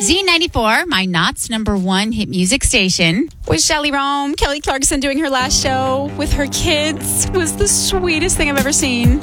Z94, my Knott's number one hit music station. With Shelley Rome, Kelly Clarkson doing her last show with her kids was the sweetest thing I've ever seen.